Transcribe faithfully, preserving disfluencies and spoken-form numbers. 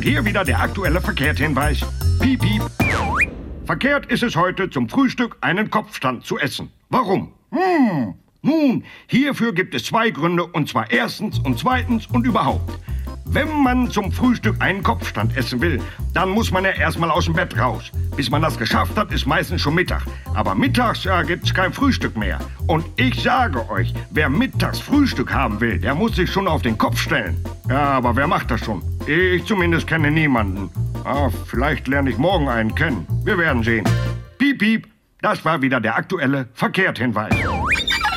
hier wieder der aktuelle Verkehrshinweis. Piep, piep. Verkehrt ist es heute, zum Frühstück einen Kopfstand zu essen. Warum? Hm, nun, hierfür gibt es zwei Gründe, und zwar erstens und zweitens und überhaupt. Wenn man zum Frühstück einen Kopfstand essen will, dann muss man ja erstmal aus dem Bett raus. Bis man das geschafft hat, ist meistens schon Mittag. Aber mittags ja, gibt's kein Frühstück mehr. Und ich sage euch, wer mittags Frühstück haben will, der muss sich schon auf den Kopf stellen. Ja, aber wer macht das schon? Ich zumindest kenne niemanden. Ah, vielleicht lerne ich morgen einen kennen. Wir werden sehen. Piep, piep. Das war wieder der aktuelle Verkehrshinweis.